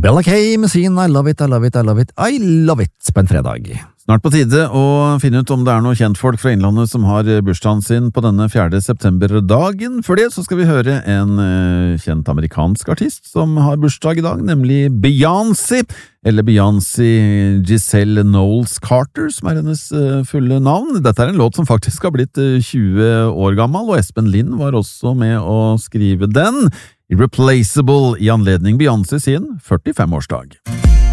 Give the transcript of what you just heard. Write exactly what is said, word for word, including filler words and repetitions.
Bella K med sin I love it, I love it, I love it, I love it på en fredag. Snart på tide å finne ut om det er noen kjentfolk fra Innlandet som har bursdagen sin på denne fjerde september-dagen. For det så skal vi høre en uh, kjent amerikansk artist som har bursdag i dag, nemlig Beyoncé, eller Beyoncé Giselle Knowles Carter, som er hennes uh, fulle navn. Dette er en låt som faktisk har blitt uh, tjue år gammel, og Espen Lind var også med å skrive den. Irreplaceable i anledning Beyoncé sin førtifem-årsdag.